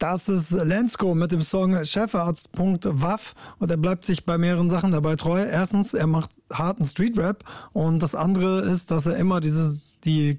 Das ist Lensko mit dem Song Chefarzt.waff und er bleibt sich bei mehreren Sachen dabei treu. Erstens, er macht harten Street-Rap und das andere ist, dass er immer die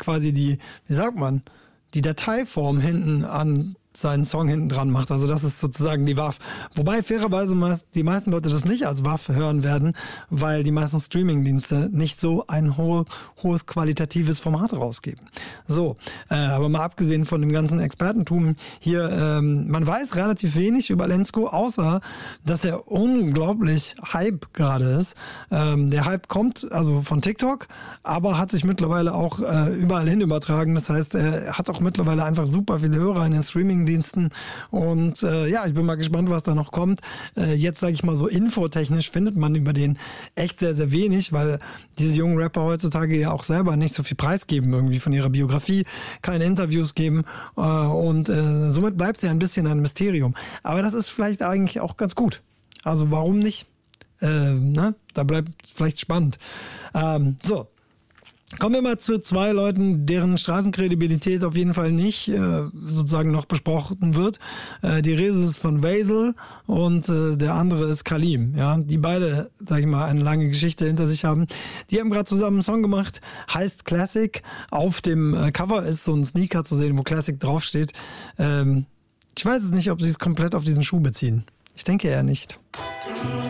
Dateiform hinten an seinen Song hinten dran macht. Also das ist sozusagen die WAV. Wobei fairerweise die meisten Leute das nicht als WAV hören werden, weil die meisten Streamingdienste nicht so ein hohes qualitatives Format rausgeben. So, aber mal abgesehen von dem ganzen Expertentum hier, man weiß relativ wenig über Lensko, außer dass er unglaublich Hype gerade ist. Der Hype kommt also von TikTok, aber hat sich mittlerweile auch überall hin übertragen. Das heißt, er hat auch mittlerweile einfach super viele Hörer in den Streamingdiensten und ich bin mal gespannt, was da noch kommt. Jetzt sage ich mal so infotechnisch findet man über den echt sehr, sehr wenig, weil diese jungen Rapper heutzutage ja auch selber nicht so viel preisgeben irgendwie von ihrer Biografie, keine Interviews geben und somit bleibt er ein bisschen ein Mysterium. Aber das ist vielleicht eigentlich auch ganz gut. Also warum nicht? Da bleibt vielleicht spannend. Kommen wir mal zu zwei Leuten, deren Straßenkredibilität auf jeden Fall nicht sozusagen noch besprochen wird. Die Rede ist von Vazel und der andere ist Kalim. Ja, die beide, sag ich mal, eine lange Geschichte hinter sich haben. Die haben gerade zusammen einen Song gemacht, heißt Classic. Auf dem Cover ist so ein Sneaker zu sehen, wo Classic draufsteht. Ich weiß jetzt nicht, ob sie es komplett auf diesen Schuh beziehen. Ich denke eher nicht.